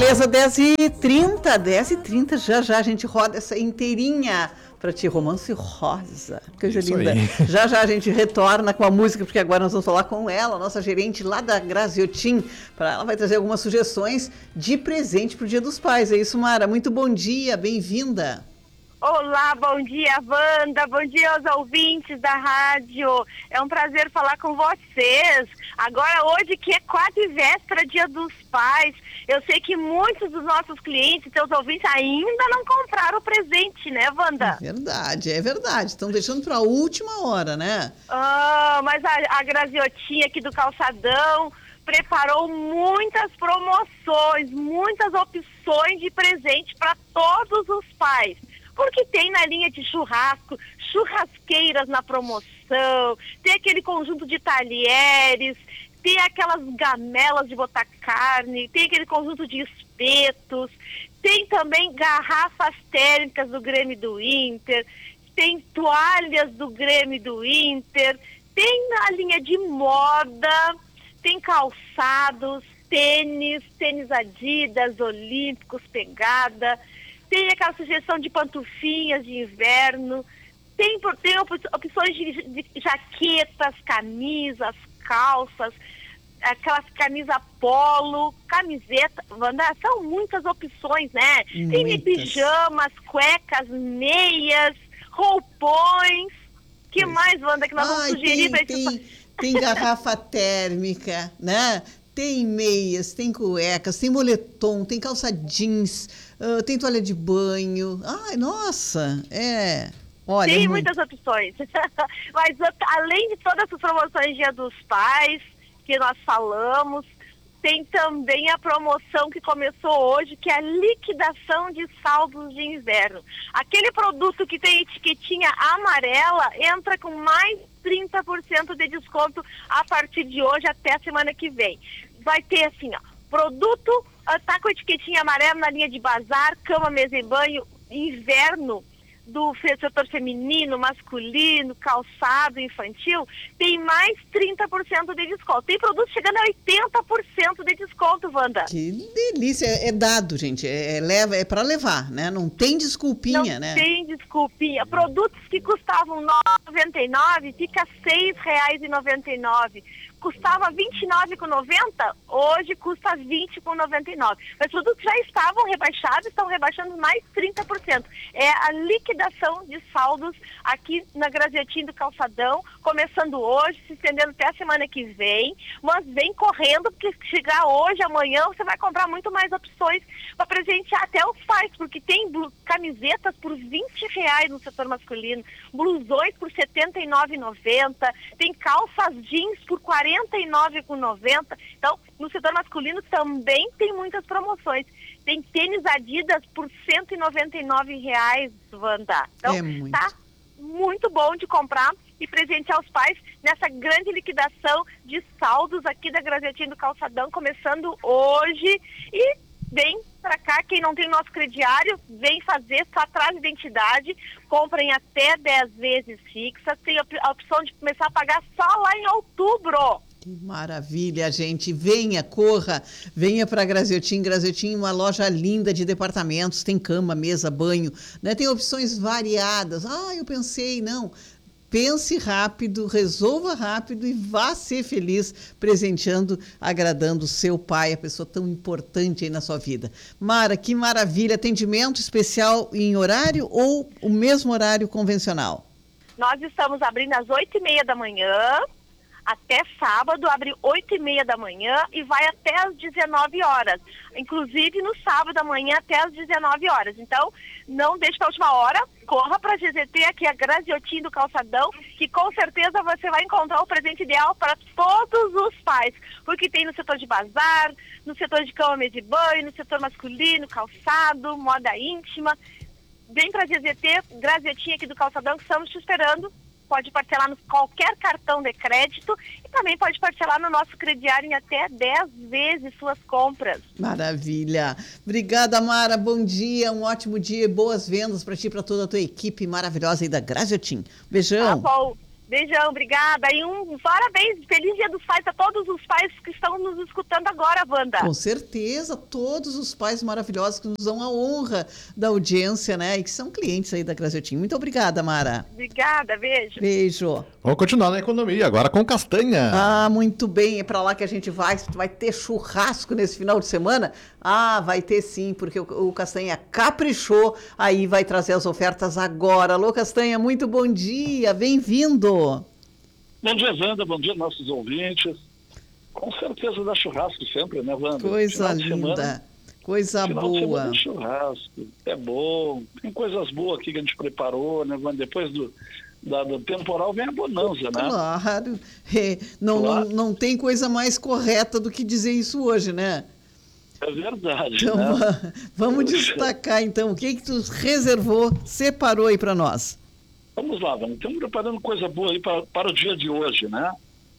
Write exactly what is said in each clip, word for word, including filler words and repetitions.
beleza, dez e trinta, dez e trinta, já já a gente roda essa inteirinha pra ti, Romance Rosa. Coisa Isso linda. aí. Já já a gente retorna com a música, porque agora nós vamos falar com ela, nossa gerente lá da Graziotin, para ela vai trazer algumas sugestões de presente pro Dia dos Pais. É isso, Mara? Muito bom dia, bem-vinda. Olá, bom dia, Wanda, bom dia aos ouvintes da rádio, é um prazer falar com vocês, agora hoje que é quase véspera, Dia dos Pais, eu sei que muitos dos nossos clientes, seus ouvintes ainda não compraram o presente, né, Wanda? É verdade, é verdade, estão deixando para a última hora, né? Ah, mas a, a Graziotinha aqui do Calçadão preparou muitas promoções, muitas opções de presente para todos os pais. Porque tem na linha de churrasco, churrasqueiras na promoção, tem aquele conjunto de talheres, tem aquelas gamelas de botar carne, tem aquele conjunto de espetos, tem também garrafas térmicas do Grêmio do Inter, tem toalhas do Grêmio do Inter, tem na linha de moda, tem calçados, tênis, tênis Adidas, Olímpicos, Pegada. Tem aquela sugestão de pantufinhas de inverno, tem, tem opções de, de jaquetas, camisas, calças, aquelas camisa polo, camiseta, Wanda, são muitas opções, né? Muitas. Tem pijamas, cuecas, meias, roupões, que mais, Wanda, que nós Ai, vamos sugerir para tem, esse... tem, tem garrafa térmica, né? Tem meias, tem cuecas, tem moletom, tem calça jeans, uh, tem toalha de banho. Ai, nossa, é... Olha, tem muito... muitas opções. Mas além de todas as promoções Dia dos Pais, que nós falamos, tem também a promoção que começou hoje, que é a liquidação de saldos de inverno. Aquele produto que tem etiquetinha amarela entra com mais trinta por cento de desconto a partir de hoje até a semana que vem. Vai ter assim, ó, produto, uh, tá com etiquetinha amarela na linha de bazar, cama, mesa e banho, inverno, do setor feminino, masculino, calçado, infantil, tem mais trinta por cento de desconto. Tem produtos chegando a oitenta por cento de desconto, Wanda. Que delícia, é dado, gente, é, é, leva, é para levar, né? Não tem desculpinha, Não né? Não tem desculpinha. Produtos que custavam nove reais e noventa e nove centavos, fica seis reais e noventa e nove centavos. Custava vinte e nove reais e noventa centavos, hoje custa vinte reais e noventa e nove centavos. Mas produtos já estavam rebaixados, estão rebaixando mais trinta por cento. É a liquidação de saldos aqui na Graziotin do Calçadão, começando hoje, se estendendo até a semana que vem, mas vem correndo, porque se chegar hoje, amanhã, você vai comprar muito mais opções para presentear até os pais, porque tem camisetas por vinte reais no setor masculino, blusões por setenta e nove reais e noventa centavos, tem calças jeans por quarenta e nove reais e noventa centavos. Então, no setor masculino também tem muitas promoções. Tem tênis Adidas por cento e noventa e nove reais, Wanda. Então, é muito. Tá muito bom de comprar e presentear os pais nessa grande liquidação de saldos aqui da Graziotin do Calçadão, começando hoje. E vem pra cá, quem não tem nosso crediário, vem fazer, só traz identidade, compra em até dez vezes fixas, tem a opção de começar a pagar só lá em outubro. Que maravilha, gente. Venha, corra, venha para a Graziotin. Graziotin é uma loja linda de departamentos, tem cama, mesa, banho, né? Tem opções variadas. Ah, eu pensei, não. Pense rápido, resolva rápido e vá ser feliz presenteando, agradando o seu pai, a pessoa tão importante aí na sua vida. Mara, que maravilha. Atendimento especial em horário ou o mesmo horário convencional? Nós estamos abrindo às oito e meia da manhã, até sábado, abre oito e meia da manhã e vai até às dezenove horas. Inclusive no sábado amanhã até às dezenove horas. Então, não deixe para a última hora, corra para a G Z T, aqui a Graziotin do Calçadão, que com certeza você vai encontrar o presente ideal para todos os pais. Porque tem no setor de bazar, no setor de cama, mesa e banho, no setor masculino, calçado, moda íntima. Vem para a G Z T, Graziotin aqui do Calçadão, que estamos te esperando. Pode parcelar no qualquer cartão de crédito e também pode parcelar no nosso crediário em até dez vezes suas compras. Maravilha. Obrigada, Mara. Bom dia, um ótimo dia e boas vendas para ti e para toda a tua equipe maravilhosa aí da Graziotin. Beijão. Tá bom. Beijão, obrigada. E um parabéns, feliz Dia dos Pais a todos os pais que estão nos escutando agora, Wanda. Com certeza, todos os pais maravilhosos que nos dão a honra da audiência, né? E que são clientes aí da Graziotin. Muito obrigada, Mara. Obrigada, beijo. Beijo. Vamos continuar na economia, agora com castanha. Ah, muito bem, é para lá que a gente vai. Vai ter churrasco nesse final de semana? Ah, vai ter sim, porque o, o Castanha caprichou, aí vai trazer as ofertas agora. Alô, Castanha, muito bom dia, bem-vindo. Bom dia, Wanda, bom dia, nossos ouvintes. Com certeza dá churrasco sempre, né, Wanda? Coisa linda, semana, coisa final boa. De semana, churrasco, é bom. Tem coisas boas aqui que a gente preparou, né, Wanda? Depois do, da, do temporal vem a bonança, né? Claro, é, não, claro. Não, não tem coisa mais correta do que dizer isso hoje, né? É verdade, então, né? Vamos destacar, então, o que que tu reservou, separou aí para nós? Vamos lá, vamos. Estamos preparando coisa boa aí para, para o dia de hoje, né?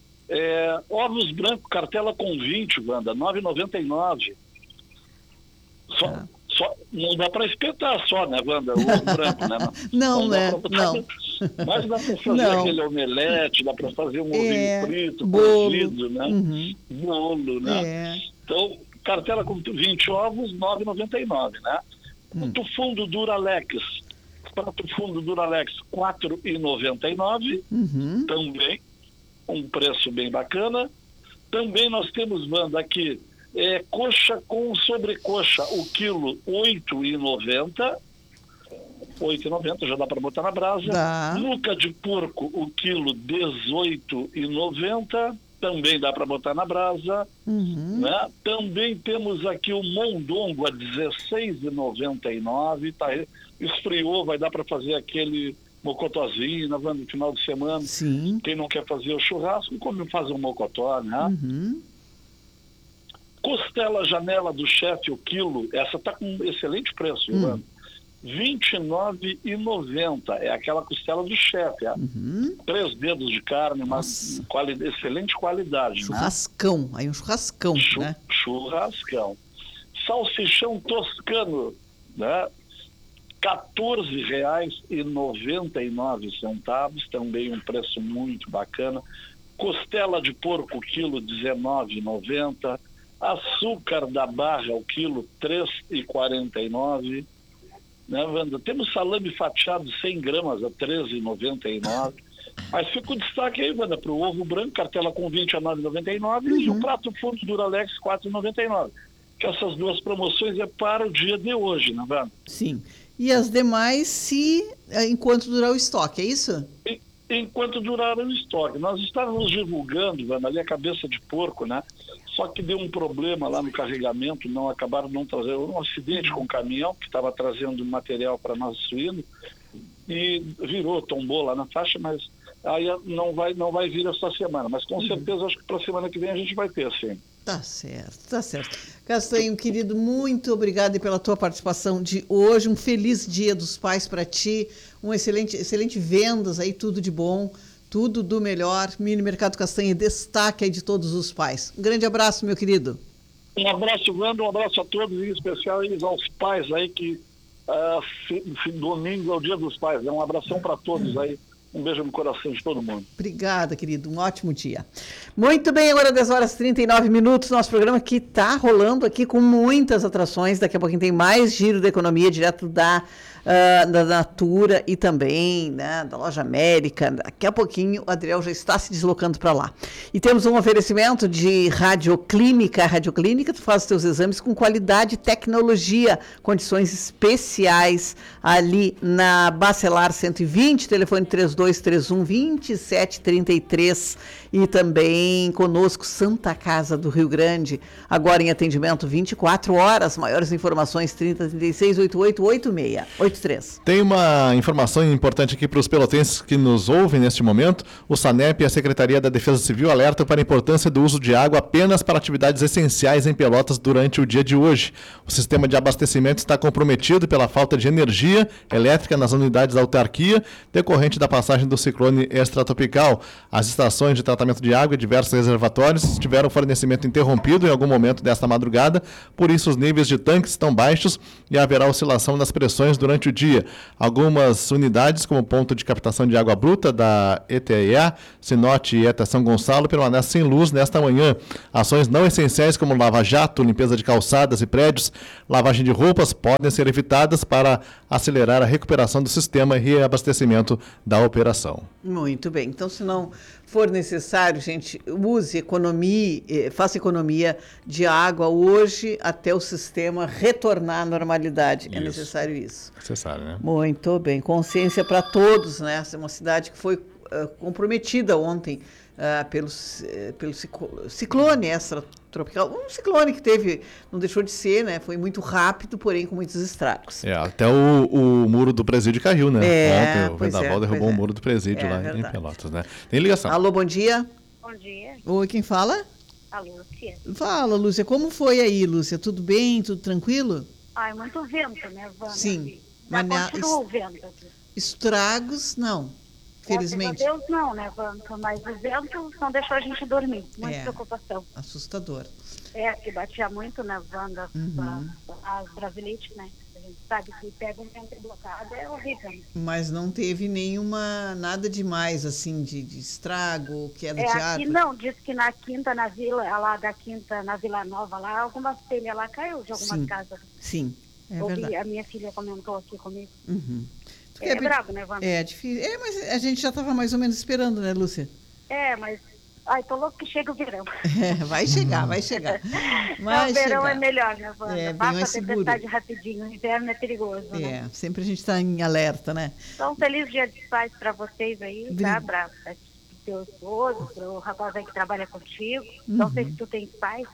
É, ovos brancos, cartela com vinte, Wanda, nove reais e noventa e nove centavos. Só, ah. só, não dá para espetar só, né, Wanda? O ovo branco, né? Não, não né? Pra, não. Mas dá para fazer não. aquele omelete, dá para fazer um ovinho é, frito, bolo. cozido, né? Uhum. Bolo, né? É. Então, cartela com vinte ovos, nove reais e noventa e nove centavos, né? Hum. O fundo Duralex. Prato fundo Duralex, quatro reais e noventa e nove centavos, uhum. também, um preço bem bacana. Também nós temos, Wanda, aqui, é, coxa com sobrecoxa, o quilo oito reais e noventa centavos, oito reais e noventa centavos, já dá para botar na brasa. Dá. Nuca de porco, o quilo dezoito reais e noventa centavos, também dá para botar na brasa. Uhum. Né? Também temos aqui o mondongo a dezesseis reais e noventa e nove centavos, tá? Esfriou, vai dar para fazer aquele mocotózinho, né, no final de semana. Sim. Quem não quer fazer o churrasco, come fazer um mocotó, né? Uhum. Costela janela do chefe, o quilo, essa tá com excelente preço, hum. Mano. vinte e nove reais e noventa centavos. É aquela costela do chefe, é? Uhum. Três dedos de carne, mas quali- excelente qualidade. Churrascão, né? Aí um churrascão, Chu- né? Churrascão. Salsichão toscano, né? quatorze reais e noventa e nove centavos, também um preço muito bacana. Costela de porco, quilo dezenove reais e noventa centavos. Açúcar da barra, o quilo três reais e quarenta e nove centavos. Né, Wanda? Temos salame fatiado cem gramas a treze reais e noventa e nove centavos. Mas fica o destaque aí, Wanda, para o ovo branco, cartela com vinte a nove reais e noventa e nove centavos, uhum. E o prato fundo Duralex quatro reais e noventa e nove centavos. Que essas duas promoções é para o dia de hoje, né, Wanda? Sim. E as demais, se enquanto durar o estoque, é isso? E, enquanto durar o estoque. Nós estávamos divulgando, Wanda, ali a cabeça de porco, né? Só que deu um problema lá no carregamento, não acabaram não trazendo um acidente com o caminhão que estava trazendo material para nós suínos e virou, tombou lá na faixa, mas aí não vai, não vai vir essa semana. Mas com uhum. certeza acho que para a semana que vem a gente vai ter, sim. Tá certo, tá certo. Castanho, querido, muito obrigada pela tua participação de hoje. Um feliz Dia dos Pais para ti. Um excelente, excelente vendas aí, tudo de bom, tudo do melhor. Mini Mercado Castanha, destaque aí de todos os pais. Um grande abraço, meu querido. Um abraço, Wanda, um abraço a todos, em especial aos pais aí que uh, domingo é o Dia dos Pais. Um abração para todos aí. Um beijo no coração de todo mundo. Obrigada, querido. Um ótimo dia. Muito bem, agora dez horas e trinta e nove minutos. Nosso programa que está rolando aqui com muitas atrações. Daqui a pouquinho tem mais Giro da Economia, direto da, uh, da Natura e também, né, da Loja América. Daqui a pouquinho o Adriel já está se deslocando para lá. E temos um oferecimento de Radioclínica. A Radioclínica, tu faz os teus exames com qualidade e tecnologia, condições especiais ali na Bacelar cento e vinte, telefone três dois três um, dois sete três três, e também conosco Santa Casa do Rio Grande, agora em atendimento vinte e quatro horas. Maiores informações trinta, trinta e seis, oitenta e oito, oitenta e seis, oitenta e três. Tem uma informação importante aqui para os pelotenses que nos ouvem neste momento. O SANEP e a Secretaria da Defesa Civil alertam para a importância do uso de água apenas para atividades essenciais em Pelotas durante o dia de hoje. O sistema de abastecimento está comprometido pela falta de energia elétrica nas unidades da autarquia, decorrente da passagem passagem do ciclone extratropical. As estações de tratamento de água e diversos reservatórios tiveram fornecimento interrompido em algum momento desta madrugada, por isso os níveis de tanques estão baixos e haverá oscilação das pressões durante o dia. Algumas unidades, como o ponto de captação de água bruta da E T E A, Sinote e ETA São Gonçalo, permanecem sem luz nesta manhã. Ações não essenciais como lava-jato, limpeza de calçadas e prédios, lavagem de roupas podem ser evitadas para acelerar a recuperação do sistema e reabastecimento da operação. Muito bem. Então, se não for necessário, gente, use, economie, faça economia de água hoje até o sistema retornar à normalidade. Isso. É necessário isso. Necessário, né? Muito bem. Consciência para todos, né? Essa é uma cidade que foi uh, comprometida ontem uh, pelo, uh, pelo ciclone extratropical. Um ciclone que teve, não deixou de ser, né? Foi muito rápido, porém com muitos estragos. É, até o, o muro do presídio caiu, né? É, ontem o vendaval é, derrubou é. o muro do presídio É, lá verdade. em Pelotas, né? Tem ligação. Alô, bom dia. Bom dia, Oi, quem fala? a Lúcia. Fala, Lúcia. Como foi aí, Lúcia? Tudo bem? Tudo tranquilo? Ai, muito vento, né, Wanda? Sim. Já Mas na- continua o vento aqui. Estragos, não. Felizmente. Graças a Deus não, né, Wanda? Mas o vento não deixou a gente dormir. Muita É. preocupação. Assustador. É, que batia muito, né, Wanda? Uhum. As brasilites, né? A gente sabe que pega um vento blocado, é horrível. Né? Mas não teve nenhuma, nada demais, assim, de, de estrago, queda É, de aqui árvore. não, diz que na quinta, na vila, lá da quinta, na Vila Nova, lá, algumas telhas lá caiu de algumas Sim. casas. Sim, é Ouvi, verdade. a minha filha comentou aqui comigo. Uhum. Tu É, quer pe- brabo, né, Wanda? É difícil. É, mas a gente já estava mais ou menos esperando, né, Lúcia? É, mas. Ai, tô louco que chega o verão. É, vai chegar, vai chegar. Vai o verão chegar. é melhor, né, Wanda? É, bem Passa mais a seguro. tempestade rapidinho. O inverno é perigoso, né? É, sempre a gente está em alerta, né? Então, feliz dia dos pais para vocês aí, tá? Obrigada. Para teu esposo, para o rapaz aí que trabalha contigo. Não Uhum. sei se tu tens pais.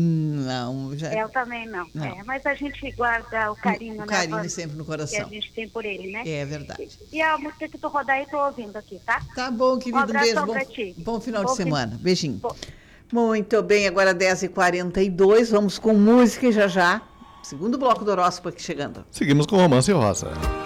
Não, já. Eu também não. Não. É, mas a gente guarda o carinho, o né, carinho Wanda? sempre no Que a coração. gente tem por ele, né? É verdade. E a música que tu rodar aí, tô ouvindo aqui, tá? Tá bom, querido. Um, abração beijo. pra Bom, ti. bom final Bom de fim- semana. Beijinho. Bom. Muito bem, agora dez e quarenta e dois. Vamos com música e já já. Segundo bloco do horóscopo aqui chegando. Seguimos com Romance Rosa.